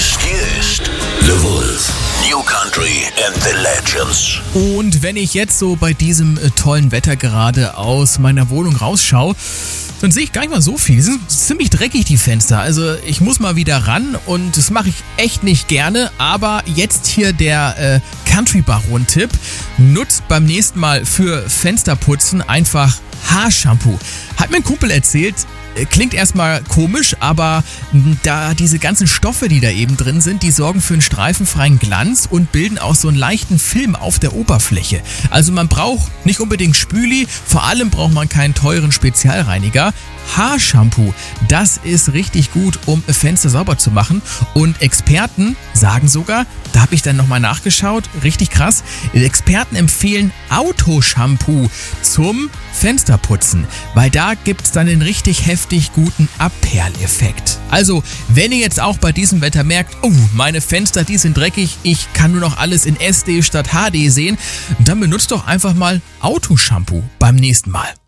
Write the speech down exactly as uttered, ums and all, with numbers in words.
ist, hier ist The Wolf. New Country and the Legends. Und wenn ich jetzt so bei diesem äh, tollen Wetter gerade aus meiner Wohnung rausschaue, dann sehe ich gar nicht mal so viel. Die sind ziemlich dreckig, die Fenster. Also ich muss mal wieder ran und das mache ich echt nicht gerne. Aber jetzt hier der äh, Country-Baron-Tipp. Nutzt beim nächsten Mal für Fensterputzen einfach Haarshampoo. Hat mir ein Kumpel erzählt, klingt erstmal komisch, aber da diese ganzen Stoffe, die da eben drin sind, die sorgen für einen streifenfreien Glanz und bilden auch so einen leichten Film auf der Oberfläche. Also man braucht nicht unbedingt Spüli, vor allem braucht man keinen teuren Spezialreiniger. Haarshampoo, das ist richtig gut, um Fenster sauber zu machen. Und Experten sagen sogar, da habe ich dann nochmal nachgeschaut, richtig krass, Experten empfehlen Autoshampoo zum Fensterputzen, weil da gibt es dann einen richtig heftig guten Abperleffekt. Also, wenn ihr jetzt auch bei diesem Wetter merkt, oh, meine Fenster, die sind dreckig, ich kann nur noch alles in S D statt H D sehen, dann benutzt doch einfach mal Autoshampoo beim nächsten Mal.